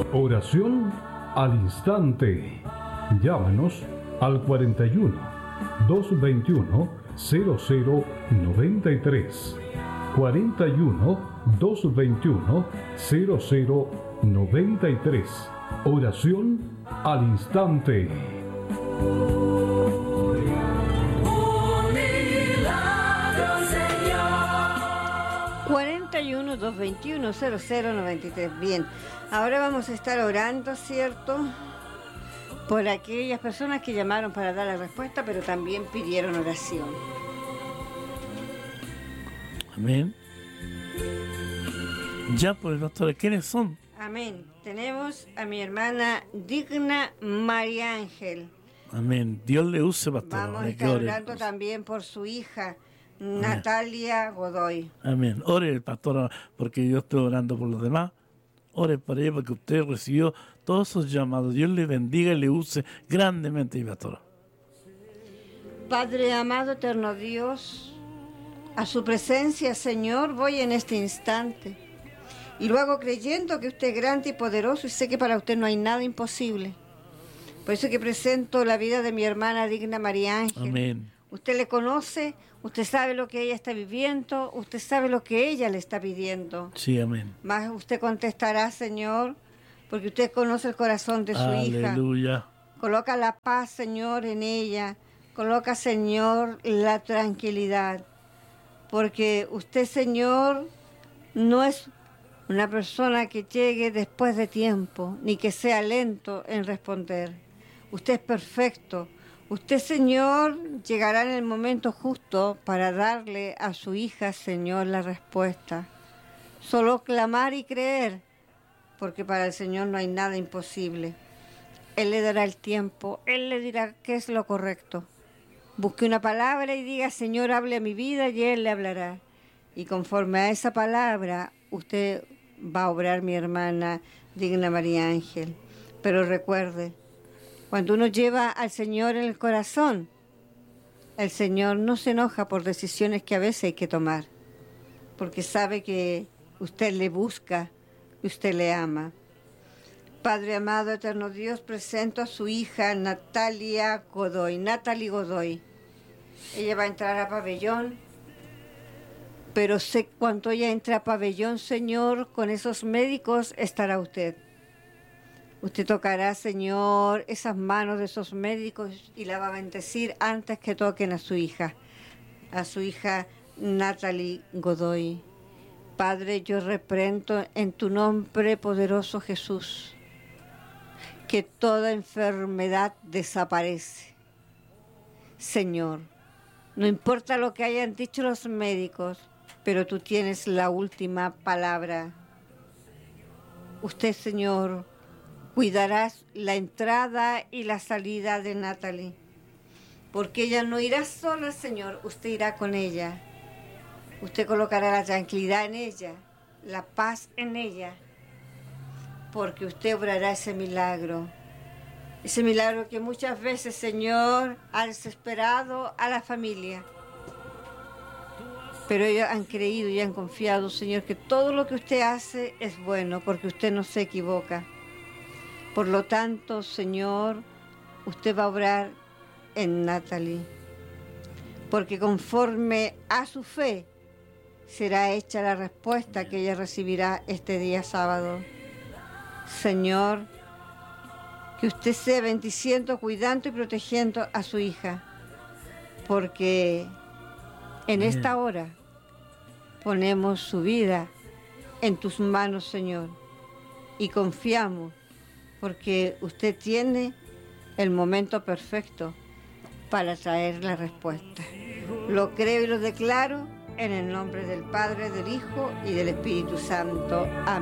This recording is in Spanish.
Oración al instante. Llámanos al 41 221 0093. 41 221 0093. Oración al instante. 41 221 0093. Bien, ahora vamos a estar orando, ¿cierto?, por aquellas personas que llamaron para dar la respuesta, pero también pidieron oración. Amén. Ya, pues, doctora, ¿quiénes son? Amén. Tenemos a mi hermana Digna María Ángel. Amén. Dios le use, pastora. Vamos a estar orando también por su hija, Natalia Godoy. Amén. Ore, pastora, porque yo estoy orando por los demás. Ore por ella, porque usted recibió todos esos llamados. Dios le bendiga y le use grandemente, pastora. Padre amado, eterno Dios, a su presencia, Señor, voy en este instante. Y lo hago creyendo que usted es grande y poderoso y sé que para usted no hay nada imposible. Por eso que presento la vida de mi hermana Digna María Ángel. Amén. Usted le conoce, usted sabe lo que ella está viviendo, usted sabe lo que ella le está pidiendo. Sí, amén. Más usted contestará, Señor, porque usted conoce el corazón de su hija. Aleluya. Coloca la paz, Señor, en ella. Coloca, Señor, la tranquilidad. Porque usted, Señor, no es una persona que llegue después de tiempo, ni que sea lento en responder. Usted es perfecto. Usted, Señor, llegará en el momento justo para darle a su hija, Señor, la respuesta. Solo clamar y creer, porque para el Señor no hay nada imposible. Él le dará el tiempo, Él le dirá qué es lo correcto. Busque una palabra y diga, Señor, hable a mi vida, y Él le hablará. Y conforme a esa palabra, usted va a obrar, mi hermana Digna María Ángel. Pero recuerde, cuando uno lleva al Señor en el corazón, el Señor no se enoja por decisiones que a veces hay que tomar, porque sabe que usted le busca y usted le ama. Padre amado, eterno Dios, presento a su hija Natalia Godoy, Natalie Godoy. Ella va a entrar a pabellón, pero sé cuando ella entra a pabellón, Señor, con esos médicos estará usted. Usted tocará, Señor, esas manos de esos médicos y la va a bendecir antes que toquen a su hija Natalie Godoy. Padre, yo reprendo en tu nombre poderoso, Jesús, que toda enfermedad desaparece. Señor, no importa lo que hayan dicho los médicos, pero tú tienes la última palabra. Usted, Señor, cuidarás la entrada y la salida de Natalie, porque ella no irá sola, Señor, usted irá con ella. Usted colocará la tranquilidad en ella, la paz en ella, porque usted obrará ese milagro que muchas veces, Señor, ha desesperado a la familia. Pero ellos han creído y han confiado, Señor, que todo lo que usted hace es bueno, porque usted no se equivoca. Por lo tanto, Señor, usted va a obrar en Natalie, porque conforme a su fe será hecha la respuesta que ella recibirá este día sábado. Señor, que usted sea bendiciendo, cuidando y protegiendo a su hija, porque en esta hora ponemos su vida en tus manos, Señor, y confiamos, porque usted tiene el momento perfecto para traer la respuesta. Lo creo y lo declaro en el nombre del Padre, del Hijo y del Espíritu Santo. Amén.